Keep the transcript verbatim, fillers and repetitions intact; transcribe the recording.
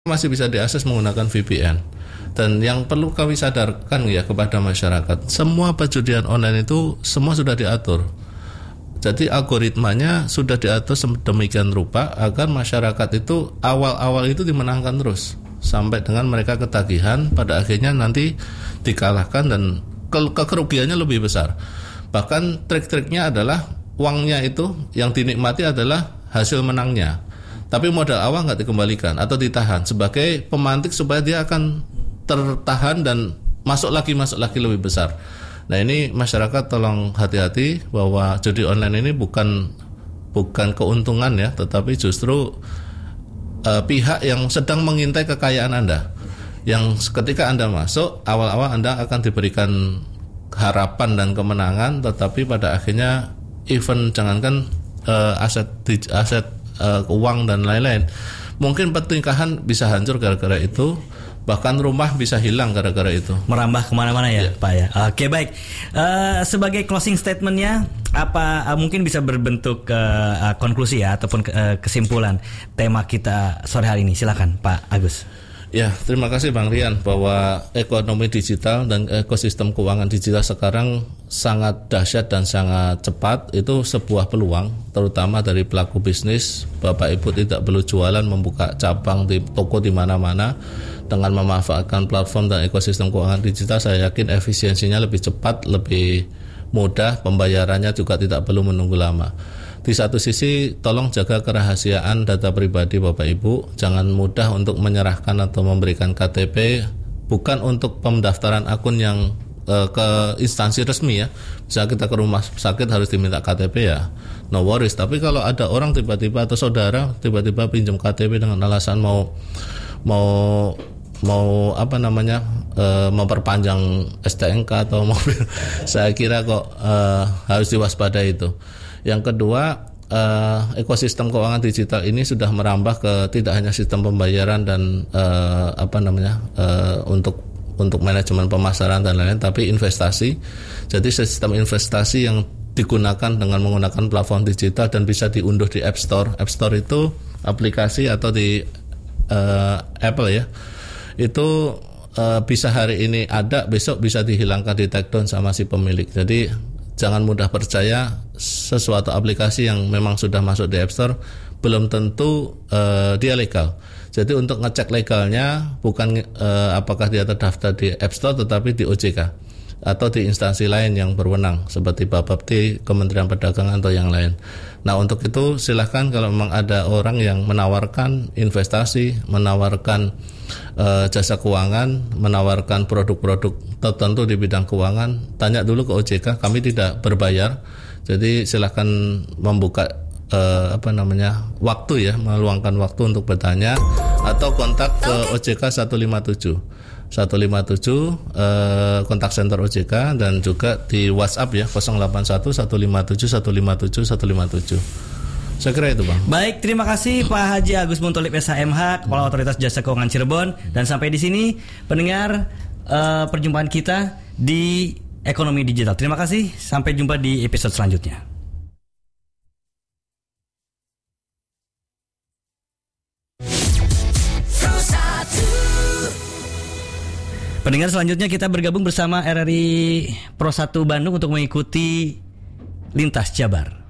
masih bisa diakses menggunakan V P N. Dan yang perlu kami sadarkan ya kepada masyarakat, semua perjudian online itu semua sudah diatur. Jadi algoritmanya sudah diatur sedemikian rupa agar masyarakat itu awal-awal itu dimenangkan terus sampai dengan mereka ketagihan, pada akhirnya nanti dikalahkan dan ke- kerugiannya lebih besar. Bahkan trik-triknya adalah uangnya itu yang dinikmati adalah hasil menangnya, tapi modal awal nggak dikembalikan atau ditahan sebagai pemantik supaya dia akan tertahan dan masuk lagi masuk lagi lebih besar. Nah ini masyarakat tolong hati-hati bahwa judi online ini bukan bukan keuntungan ya, tetapi justru uh, pihak yang sedang mengintai kekayaan Anda. Yang ketika Anda masuk, awal-awal Anda akan diberikan harapan dan kemenangan, tetapi pada akhirnya even jangankan uh, aset aset uh, uang dan lain-lain, mungkin pernikahan bisa hancur gara-gara itu. Bahkan rumah bisa hilang gara-gara itu. Merambah kemana-mana ya, yeah. Pak ya. Oke, baik. Uh, sebagai closing statementnya, apa uh, mungkin bisa berbentuk uh, uh, konklusi ya ataupun uh, kesimpulan tema kita sore hari ini. Silakan, Pak Agus. Ya, terima kasih Bang Rian, bahwa ekonomi digital dan ekosistem keuangan digital sekarang sangat dahsyat dan sangat cepat. Itu sebuah peluang, terutama dari pelaku bisnis. Bapak Ibu tidak perlu jualan, membuka cabang di toko di mana-mana. Dengan memanfaatkan platform dan ekosistem keuangan digital, saya yakin efisiensinya lebih cepat, lebih mudah, pembayarannya juga tidak perlu menunggu lama. Di satu sisi, tolong jaga kerahasiaan data pribadi Bapak Ibu. Jangan mudah untuk menyerahkan atau memberikan K T P, bukan untuk pendaftaran akun yang uh, ke instansi resmi ya. Misalnya kita ke rumah sakit harus diminta K T P ya, no worries. Tapi kalau ada orang tiba-tiba atau saudara tiba-tiba pinjam K T P dengan alasan mau mau mau apa namanya e, memperpanjang S T N K atau mobil, saya kira kok e, harus diwaspadai itu. Yang kedua, e, ekosistem keuangan digital ini sudah merambah ke tidak hanya sistem pembayaran dan e, apa namanya e, untuk untuk manajemen pemasaran dan lain-lain, tapi investasi. Jadi sistem investasi yang digunakan dengan menggunakan platform digital dan bisa diunduh di App Store. App Store itu aplikasi atau di e, Apple ya. Itu uh, bisa hari ini ada, besok bisa dihilangkan, di take down sama si pemilik. Jadi jangan mudah percaya sesuatu aplikasi yang memang sudah masuk di App Store belum tentu uh, dia legal. Jadi untuk ngecek legalnya bukan uh, apakah dia terdaftar di App Store, tetapi di O J K atau di instansi lain yang berwenang seperti Bapepti, Kementerian Perdagangan atau yang lain. Nah untuk itu silahkan kalau memang ada orang yang menawarkan investasi, menawarkan uh, jasa keuangan, menawarkan produk-produk tertentu di bidang keuangan, tanya dulu ke O J K. Kami tidak berbayar, jadi silahkan membuka uh, apa namanya waktu ya, meluangkan waktu untuk bertanya atau kontak ke O J K satu lima tujuh satu lima tujuh eh, kontak center O J K, dan juga di WhatsApp ya nol delapan satu satu lima tujuh satu lima tujuh satu lima tujuh. Saya kira itu Bang. Baik, terima kasih Pak Haji Agus Muntolib S H M H, Kepala Otoritas Jasa Keuangan Cirebon. Dan sampai di sini pendengar eh, perjumpaan kita di Ekonomi Digital. Terima kasih, sampai jumpa di episode selanjutnya. Pendengar, selanjutnya kita bergabung bersama R R I Pro satu Bandung untuk mengikuti Lintas Jabar.